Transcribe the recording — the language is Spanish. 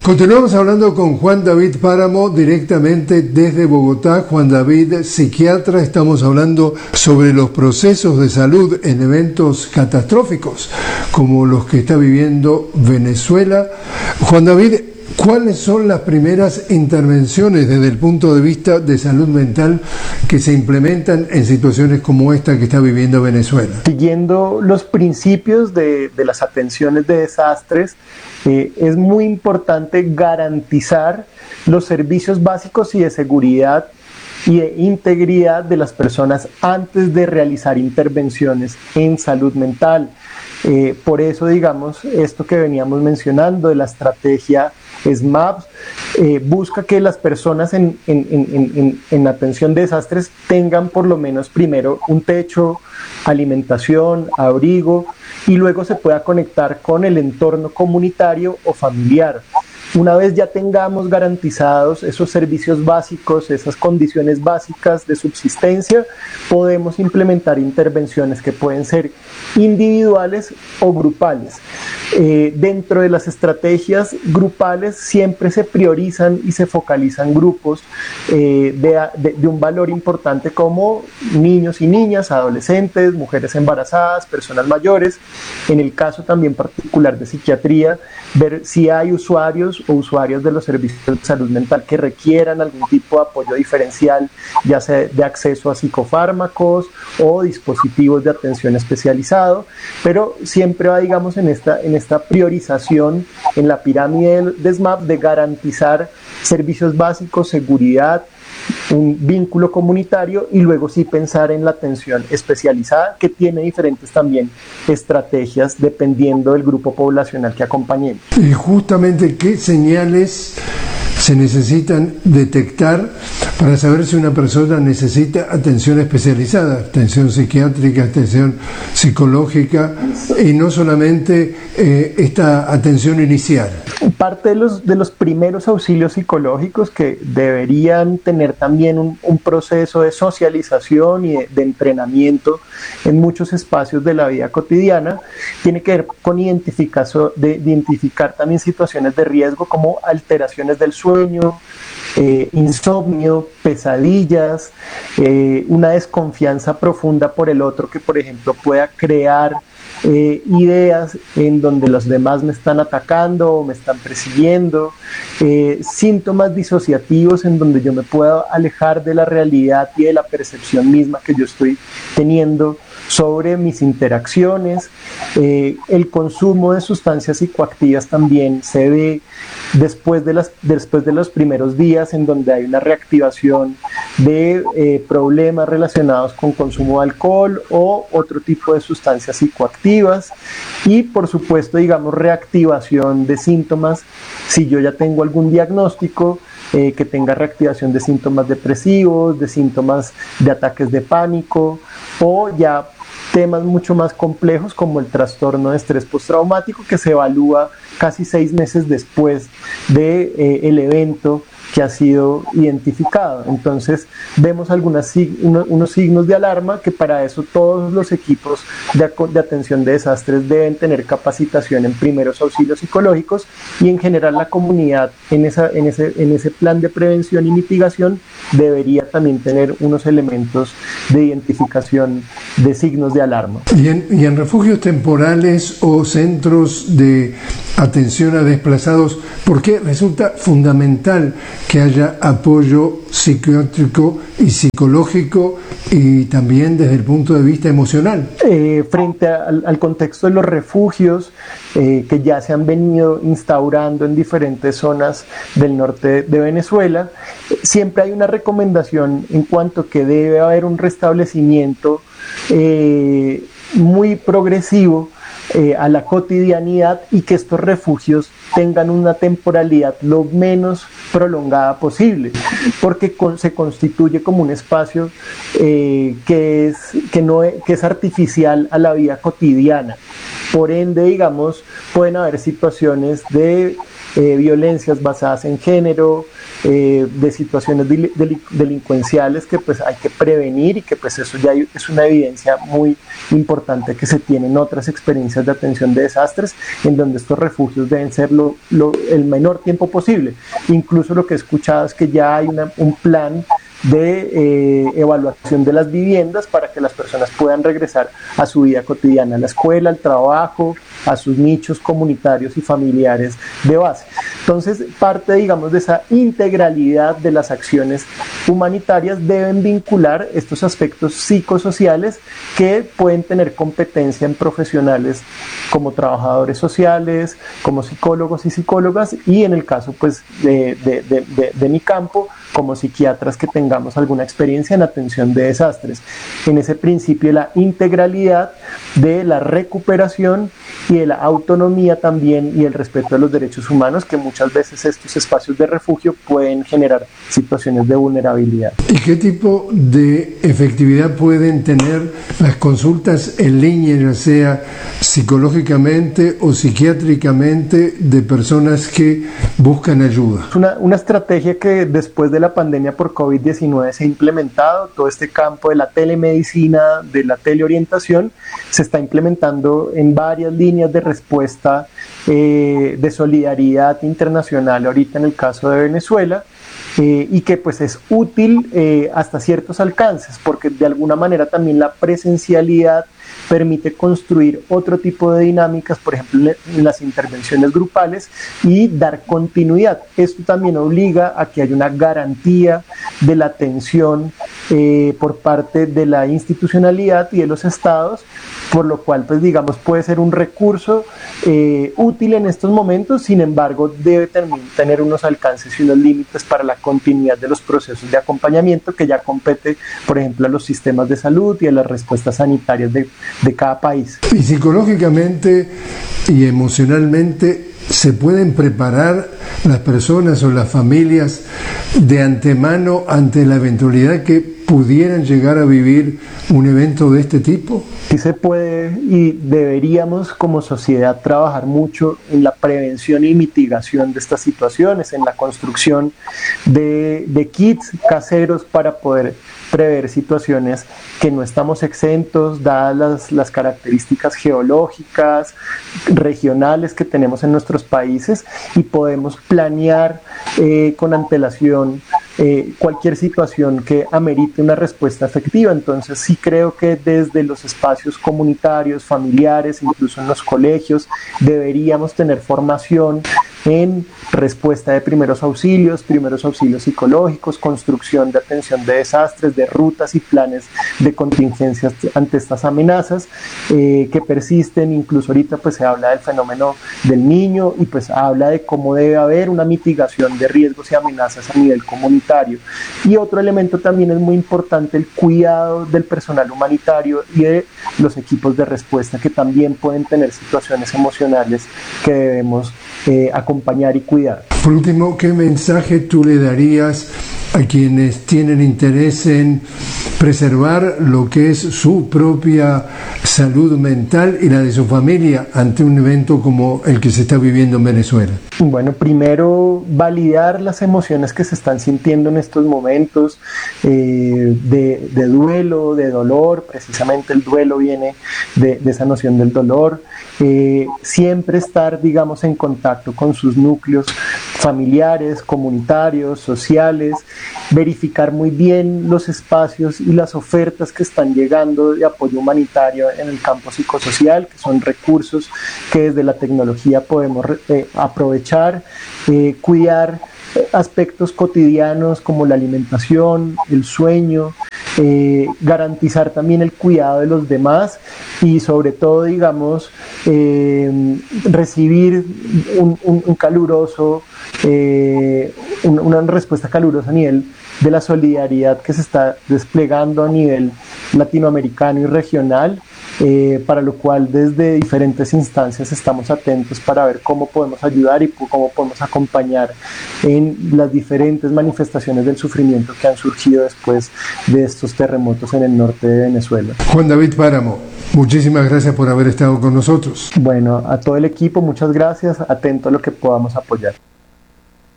Continuamos hablando con Juan David Páramo directamente desde Bogotá. Juan David, psiquiatra, estamos hablando sobre los procesos de salud en eventos catastróficos como los que está viviendo Venezuela. Juan David, ¿cuáles son las primeras intervenciones desde el punto de vista de salud mental que se implementan en situaciones como esta que está viviendo Venezuela? Siguiendo los principios de las atenciones de desastres, es muy importante garantizar los servicios básicos y de seguridad y de integridad de las personas antes de realizar intervenciones en salud mental. Por eso, digamos, esto que veníamos mencionando de la estrategia SMAP busca que las personas en atención de desastres tengan por lo menos primero un techo, alimentación, abrigo, y luego se pueda conectar con el entorno comunitario o familiar. Una vez ya tengamos garantizados esos servicios básicos, esas condiciones básicas de subsistencia, podemos implementar intervenciones que pueden ser individuales o grupales. Dentro de las estrategias grupales siempre se priorizan y se focalizan grupos de un valor importante como niños y niñas, adolescentes, mujeres embarazadas, personas mayores. En el caso también particular de psiquiatría, ver si hay usuarios o usuarios de los servicios de salud mental que requieran algún tipo de apoyo diferencial, ya sea de acceso a psicofármacos o dispositivos de atención especializado, pero siempre va, digamos, en esta priorización en la pirámide de SMAP de garantizar servicios básicos, seguridad, un vínculo comunitario y luego sí pensar en la atención especializada que tiene diferentes también estrategias dependiendo del grupo poblacional que acompañemos. Y justamente, ¿qué señales se necesitan detectar para saber si una persona necesita atención especializada, atención psiquiátrica, atención psicológica y no solamente esta atención inicial? Parte de los primeros auxilios psicológicos que deberían tener también un proceso de socialización y de entrenamiento en muchos espacios de la vida cotidiana tiene que ver con identificar también situaciones de riesgo como alteraciones del sueño, insomnio, pesadillas, una desconfianza profunda por el otro que, por ejemplo, pueda crear ideas en donde los demás me están atacando o me están persiguiendo, síntomas disociativos en donde yo me puedo alejar de la realidad y de la percepción misma que yo estoy teniendo sobre mis interacciones. El consumo de sustancias psicoactivas también se ve después de los primeros días en donde hay una reactivación de problemas relacionados con consumo de alcohol o otro tipo de sustancias psicoactivas y por supuesto, digamos, reactivación de síntomas si yo ya tengo algún diagnóstico que tenga reactivación de síntomas depresivos, de síntomas de ataques de pánico o ya temas mucho más complejos como el trastorno de estrés postraumático que se evalúa casi 6 meses después de el evento que ha sido identificado. Entonces vemos unos signos de alarma que para eso todos los equipos de atención de desastres deben tener capacitación en primeros auxilios psicológicos y en general la comunidad en ese plan de prevención y mitigación debería también tener unos elementos de identificación de signos de alarma. Y en refugios temporales o centros de atención a desplazados, ¿por qué resulta fundamental que haya apoyo psiquiátrico y psicológico y también desde el punto de vista emocional? Frente al contexto de los refugios que ya se han venido instaurando en diferentes zonas del norte de Venezuela, siempre hay una recomendación en cuanto que debe haber un restablecimiento muy progresivo a la cotidianidad y que estos refugios tengan una temporalidad lo menos prolongada posible, porque se constituye como un espacio que es artificial a la vida cotidiana. Por ende, digamos, pueden haber situaciones de violencias basadas en género, de situaciones delincuenciales que pues hay que prevenir, y que pues eso ya es una evidencia muy importante que se tiene en otras experiencias de atención de desastres, en donde estos refugios deben ser el menor tiempo posible. Incluso lo que he escuchado es que ya hay un plan de evaluación de las viviendas para que las personas puedan regresar a su vida cotidiana, a la escuela, al trabajo, a sus nichos comunitarios y familiares de base. Entonces, parte, digamos, de esa integralidad de las acciones humanitarias deben vincular estos aspectos psicosociales que pueden tener competencia en profesionales como trabajadores sociales, como psicólogos y psicólogas, y en el caso pues de mi campo, como psiquiatras que tengamos alguna experiencia en atención de desastres, en ese principio de la integralidad, de la recuperación y de la autonomía también, y el respeto de los derechos humanos, que muchas veces estos espacios de refugio pueden generar situaciones de vulnerabilidad. ¿Y qué tipo de efectividad pueden tener las consultas en línea, ya sea psicológicamente o psiquiátricamente, de personas que buscan ayuda? Una estrategia que después de la pandemia por COVID-19 se ha implementado, todo este campo de la telemedicina, de la teleorientación, se está implementando en varias líneas de respuesta de solidaridad internacional, ahorita en el caso de Venezuela, y que pues es útil hasta ciertos alcances, porque de alguna manera también la presencialidad permite construir otro tipo de dinámicas, por ejemplo en las intervenciones grupales, y dar continuidad. Esto también obliga a que haya una garantía de la atención por parte de la institucionalidad y de los estados, por lo cual pues digamos puede ser un recurso útil en estos momentos. Sin embargo, debe tener unos alcances y unos límites para la continuidad de los procesos de acompañamiento, que ya compete, por ejemplo, a los sistemas de salud y a las respuestas sanitarias de cada país. Y psicológicamente y emocionalmente, ¿se pueden preparar las personas o las familias de antemano ante la eventualidad que pudieran llegar a vivir un evento de este tipo? Sí se puede, y deberíamos como sociedad trabajar mucho en la prevención y mitigación de estas situaciones, en la construcción de kits caseros para poder prever situaciones que no estamos exentos, dadas las características geológicas, regionales que tenemos en nuestros países, y podemos planear con antelación cualquier situación que amerite una respuesta efectiva. Entonces sí creo que desde los espacios comunitarios, familiares, incluso en los colegios, deberíamos tener formación en respuesta de primeros auxilios psicológicos, construcción de atención de desastres, de rutas y planes de contingencias ante estas amenazas que persisten. Incluso ahorita pues se habla del fenómeno del niño, y pues habla de cómo debe haber una mitigación de riesgos y amenazas a nivel comunitario. Y otro elemento también es muy importante, el cuidado del personal humanitario y de los equipos de respuesta, que también pueden tener situaciones emocionales que debemos acompañar y cuidar. Por último, ¿qué mensaje tú le darías a quienes tienen interés en preservar lo que es su propia salud mental y la de su familia ante un evento como el que se está viviendo en Venezuela? Bueno, primero, validar las emociones que se están sintiendo en estos momentos de duelo, de dolor. Precisamente el duelo viene de esa noción del dolor. Siempre estar, digamos, en contacto con sus núcleos familiares, comunitarios, sociales, verificar muy bien los espacios y las ofertas que están llegando de apoyo humanitario en el campo psicosocial, que son recursos que desde la tecnología podemos aprovechar, cuidar aspectos cotidianos como la alimentación, el sueño, garantizar también el cuidado de los demás, y sobre todo, digamos, recibir un caluroso, una respuesta calurosa a nivel de la solidaridad que se está desplegando a nivel latinoamericano y regional, para lo cual desde diferentes instancias estamos atentos para ver cómo podemos ayudar y cómo podemos acompañar en las diferentes manifestaciones del sufrimiento que han surgido después de estos terremotos en el norte de Venezuela. Juan David Páramo, muchísimas gracias por haber estado con nosotros. Bueno, a todo el equipo, muchas gracias, atento a lo que podamos apoyar.